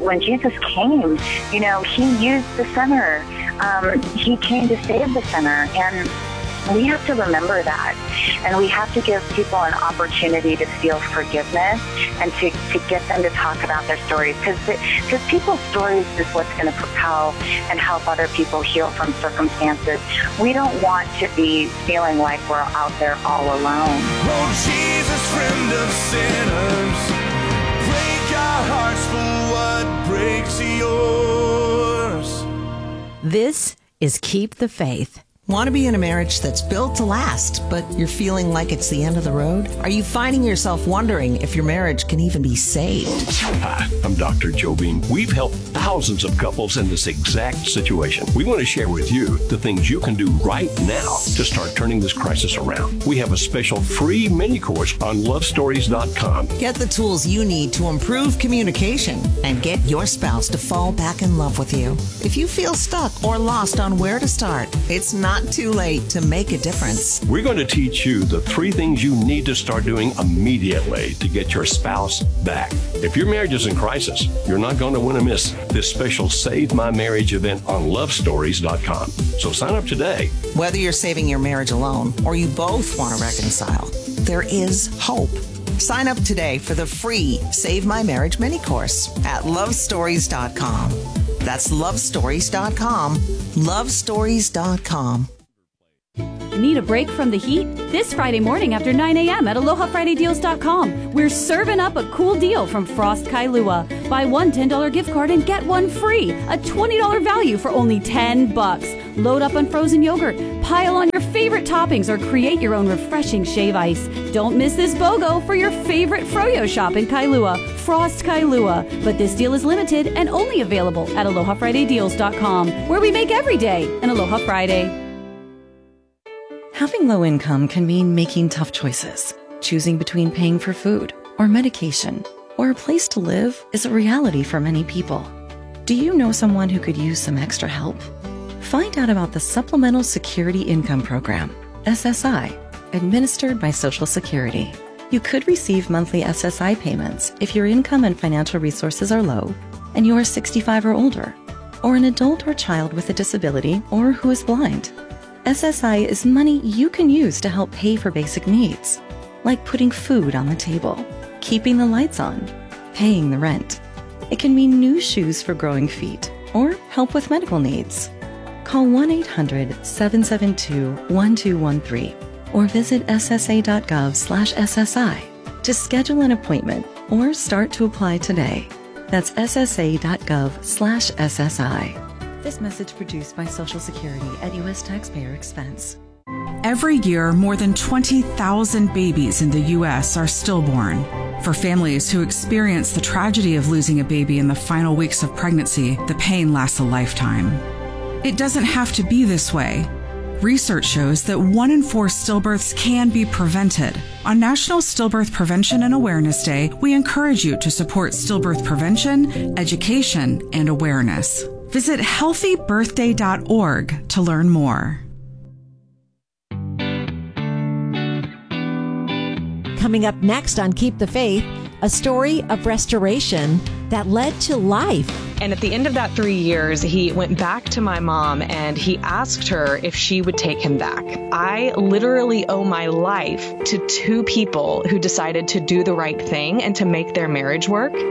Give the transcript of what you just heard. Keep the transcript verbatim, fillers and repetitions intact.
when Jesus came, you know, he used the sinner. Um, he came to save the sinner. And we have to remember that. And we have to give people an opportunity to feel forgiveness and to, to get them to talk about their stories. Because because people's stories is what's going to propel and help other people heal from circumstances. We don't want to be feeling like we're out there all alone. Oh, Jesus, friend of sinners, break our hearts for what breaks yours. This is Keep the Faith. Want to be in a marriage that's built to last, but you're feeling like it's the end of the road? Are you finding yourself wondering if your marriage can even be saved? Hi, I'm Doctor Joe Beam. We've helped thousands of couples in this exact situation. We want to share with you the things you can do right now to start turning this crisis around. We have a special free mini course on love stories dot com. Get the tools you need to improve communication and get your spouse to fall back in love with you. If you feel stuck or lost on where to start, it's not too late to make a difference. We're going to teach you the three things you need to start doing immediately to get your spouse back. If your marriage is in crisis, you're not going to want to miss this special Save My Marriage event on love stories dot com. So sign up today. Whether you're saving your marriage alone or you both want to reconcile, there is hope. Sign up today for the free Save My Marriage mini course at love stories dot com. That's love stories dot com. love stories dot com. Need a break from the heat? This Friday morning after nine a.m. at aloha friday deals dot com, we're serving up a cool deal from Frost Kailua. Buy one ten dollars gift card and get one free. A twenty dollars value for only ten bucks. Load up on frozen yogurt, pile on your favorite toppings, or create your own refreshing shave ice. Don't miss this BOGO for your favorite Froyo shop in Kailua, Frost Kailua. But this deal is limited and only available at aloha friday deals dot com, where we make every day an Aloha Friday. Having low income can mean making tough choices. Choosing between paying for food or medication or a place to live is a reality for many people. Do you know someone who could use some extra help? Find out about the Supplemental Security Income Program, S S I, administered by Social Security. You could receive monthly S S I payments if your income and financial resources are low and you are sixty-five or older, or an adult or child with a disability or who is blind. S S I is money you can use to help pay for basic needs, like putting food on the table, keeping the lights on, paying the rent. It can mean new shoes for growing feet or help with medical needs. Call one eight hundred seven seven two one two one three or visit S S A dot gov slash S S I to schedule an appointment or start to apply today. That's S S A dot gov slash S S I. This message produced by Social Security at U S taxpayer expense. Every year, more than twenty thousand babies in the U S are stillborn. For families who experience the tragedy of losing a baby in the final weeks of pregnancy, the pain lasts a lifetime. It doesn't have to be this way. Research shows that one in four stillbirths can be prevented. On National Stillbirth Prevention and Awareness Day, we encourage you to support stillbirth prevention, education, and awareness. Visit healthy birthday dot org to learn more. Coming up next on Keep the Faith, a story of restoration that led to life. And at the end of that three years, he went back to my mom and he asked her if she would take him back. I literally owe my life to two people who decided to do the right thing and to make their marriage work.